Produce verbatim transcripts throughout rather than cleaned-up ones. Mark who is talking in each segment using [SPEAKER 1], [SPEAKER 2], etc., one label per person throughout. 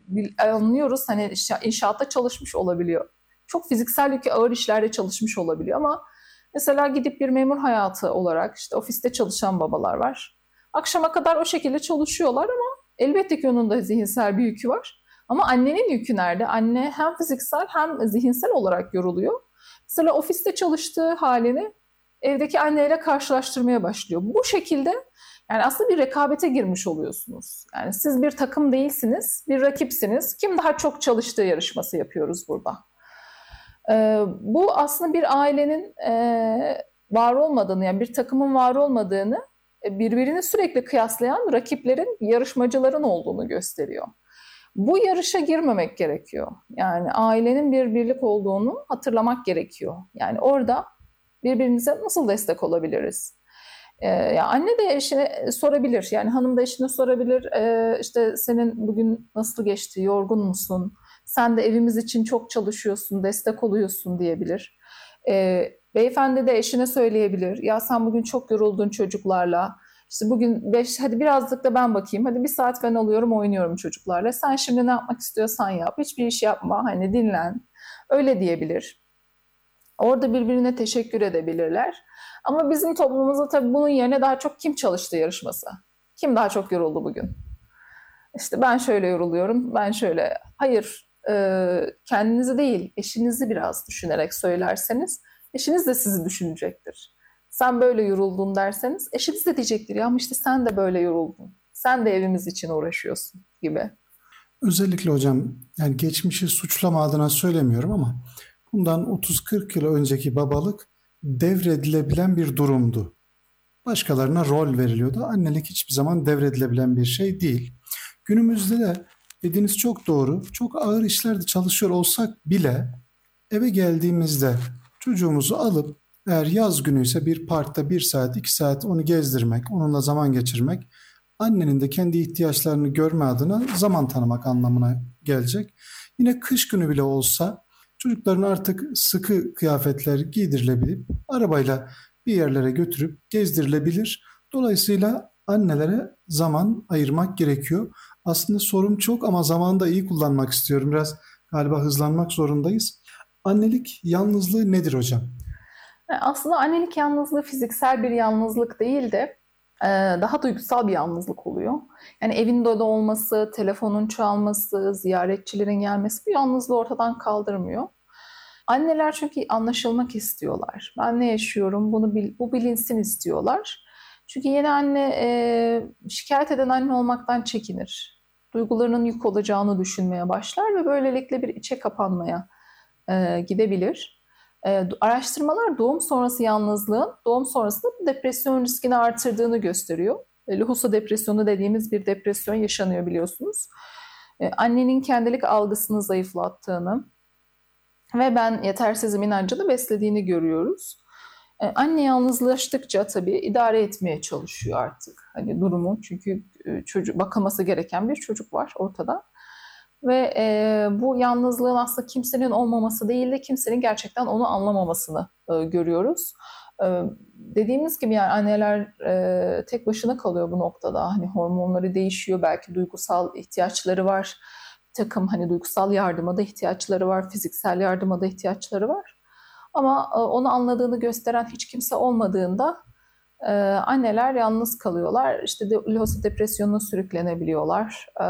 [SPEAKER 1] anlıyoruz. Hani inşaatta çalışmış olabiliyor. Çok fiziksel yükü ağır işlerde çalışmış olabiliyor ama mesela gidip bir memur hayatı olarak işte ofiste çalışan babalar var. Akşama kadar o şekilde çalışıyorlar ama elbette ki onun da zihinsel bir yükü var. Ama annenin yükü nerede? Anne hem fiziksel hem zihinsel olarak yoruluyor. Mesela ofiste çalıştığı halini evdeki anneyle karşılaştırmaya başlıyor. Bu şekilde yani aslında bir rekabete girmiş oluyorsunuz. Yani siz bir takım değilsiniz, bir rakipsiniz. Kim daha çok çalıştığı yarışması yapıyoruz burada. Ee, bu aslında bir ailenin e, var olmadığını, yani bir takımın var olmadığını, birbirini sürekli kıyaslayan rakiplerin, yarışmacıların olduğunu gösteriyor. Bu yarışa girmemek gerekiyor. Yani ailenin bir birlik olduğunu hatırlamak gerekiyor. Yani orada birbirimize nasıl destek olabiliriz? Ee, ya anne de eşine sorabilir. Yani hanım da eşine sorabilir. Ee, işte senin bugün nasıl geçti? Yorgun musun? Sen de evimiz için çok çalışıyorsun, destek oluyorsun diyebilir. Ee, beyefendi de eşine söyleyebilir. Ya sen bugün çok yoruldun çocuklarla. İşte bugün beş, hadi birazcık da ben bakayım. Hadi bir saat ben alıyorum, oynuyorum çocuklarla. Sen şimdi ne yapmak istiyorsan yap. Hiçbir iş yapma. Hani dinlen. Öyle diyebilir. Orada birbirine teşekkür edebilirler. Ama bizim toplumumuzda tabii bunun yerine daha çok kim çalıştı yarışması. Kim daha çok yoruldu bugün? İşte ben şöyle yoruluyorum, ben şöyle. Hayır, e, kendinizi değil, eşinizi biraz düşünerek söylerseniz, eşiniz de sizi düşünecektir. Sen böyle yoruldun derseniz, eşiniz de diyecektir ya ama işte sen de böyle yoruldun. Sen de evimiz için uğraşıyorsun gibi.
[SPEAKER 2] Özellikle hocam, yani geçmişi suçlama adına söylemiyorum ama bundan otuz kırk yıl önceki babalık devredilebilen bir durumdu. Başkalarına rol veriliyordu. Annelik hiçbir zaman devredilebilen bir şey değil. Günümüzde de dediğiniz çok doğru. Çok ağır işlerde çalışıyor olsak bile eve geldiğimizde çocuğumuzu alıp, eğer yaz günüyse bir parkta bir saat, iki saat onu gezdirmek, onunla zaman geçirmek, annenin de kendi ihtiyaçlarını görme adına zaman tanımak anlamına gelecek. Yine kış günü bile olsa çocukların artık sıkı kıyafetler giydirilebilip arabayla bir yerlere götürüp gezdirilebilir. Dolayısıyla annelere zaman ayırmak gerekiyor. Aslında sorum çok ama zamanı da iyi kullanmak istiyorum. Biraz galiba hızlanmak zorundayız. Annelik yalnızlığı nedir hocam?
[SPEAKER 1] Aslında annelik yalnızlığı fiziksel bir yalnızlık değil de e, daha duygusal bir yalnızlık oluyor. Yani evin dolu olması, telefonun çalması, ziyaretçilerin gelmesi bu yalnızlığı ortadan kaldırmıyor. Anneler çünkü anlaşılmak istiyorlar. Ben ne yaşıyorum, bunu bil, bu bilinsin istiyorlar. Çünkü yeni anne e, şikayet eden anne olmaktan çekinir. Duygularının yük olacağını düşünmeye başlar ve böylelikle bir içe kapanmaya e, gidebilir. E, araştırmalar doğum sonrası yalnızlığın doğum sonrasında depresyon riskini artırdığını gösteriyor. E, Lohusa depresyonu dediğimiz bir depresyon yaşanıyor biliyorsunuz. E, annenin kendilik algısını zayıflattığını ve ben yetersizim inancını beslediğini görüyoruz. E, anne yalnızlaştıkça tabii idare etmeye çalışıyor artık hani durumu. Çünkü e, çocuk bakılması gereken bir çocuk var ortada. Ve e, bu yalnızlığın aslında kimsenin olmaması değil de kimsenin gerçekten onu anlamamasını e, görüyoruz. E, dediğimiz gibi yani anneler e, tek başına kalıyor bu noktada. Hani hormonları değişiyor, belki duygusal ihtiyaçları var. Bir takım hani duygusal yardıma da ihtiyaçları var, fiziksel yardıma da ihtiyaçları var. Ama e, onu anladığını gösteren hiç kimse olmadığında e, anneler yalnız kalıyorlar. İşte de, Lohusa depresyonuna sürüklenebiliyorlar. E,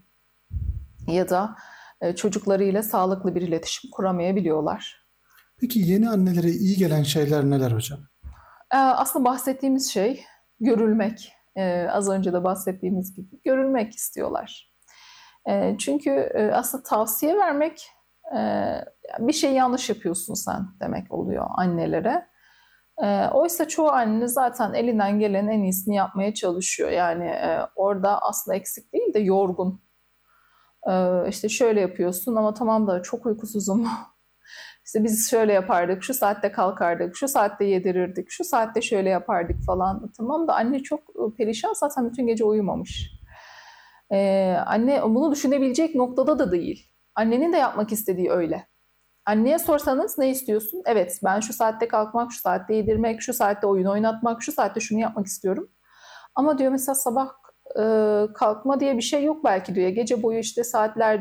[SPEAKER 1] ya da e, çocuklarıyla sağlıklı bir iletişim kuramayabiliyorlar.
[SPEAKER 2] Peki yeni annelere iyi gelen şeyler neler hocam?
[SPEAKER 1] E, aslında bahsettiğimiz şey görülmek. E, az önce de bahsettiğimiz gibi görülmek istiyorlar. E, çünkü e, aslında tavsiye vermek e, bir şey yanlış yapıyorsun sen demek oluyor annelere. E, oysa çoğu anne zaten elinden gelen en iyisini yapmaya çalışıyor. Yani e, orada aslında eksik değil de yorgun. Ee, işte şöyle yapıyorsun ama tamam da çok uykusuzum. İşte biz şöyle yapardık, şu saatte kalkardık, şu saatte yedirirdik, şu saatte şöyle yapardık falan. Tamam da anne çok perişan, zaten bütün gece uyumamış. Ee, anne bunu düşünebilecek noktada da değil. Annenin de yapmak istediği öyle. Anneye sorsanız ne istiyorsun? Evet, ben şu saatte kalkmak, şu saatte yedirmek, şu saatte oyun oynatmak, şu saatte şunu yapmak istiyorum. Ama diyor mesela sabah e, kalkma diye bir şey yok belki diyor. Gece boyu işte saatler